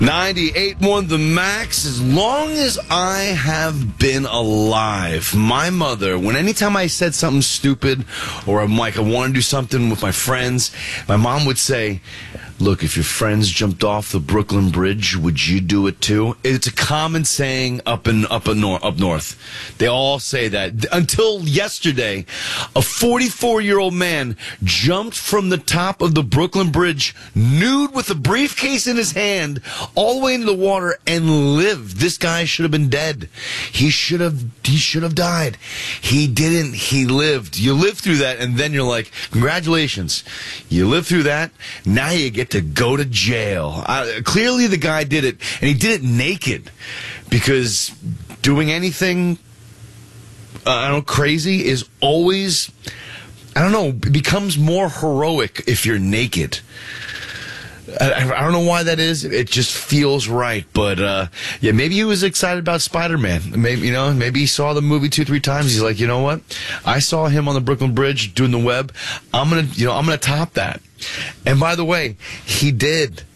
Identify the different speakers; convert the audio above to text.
Speaker 1: 98.1 The Max. As long as I have been alive, my mother, anytime I said something stupid or I'm like, I want to do something with my friends, my mom would say, look, if your friends jumped off the Brooklyn Bridge, would you do it too? It's a common saying up north. They all say that. Until yesterday, a 44-year-old man jumped from the top of the Brooklyn Bridge, nude with a briefcase in his hand, all the way into the water and lived. This guy should have been dead. He should have died. He didn't. He lived. You live through that, and then you're like, congratulations. You lived through that. Now you get to go to jail. Clearly the guy did it, and he did it naked, because doing anything crazy is always, it becomes more heroic if you're naked. I don't know why that is. It just feels right. But, yeah, maybe he was excited about Spider-Man. Maybe he saw the movie 2-3 times. He's like, you know what? I saw him on the Brooklyn Bridge doing the web. I'm going to top that. And by the way, he did.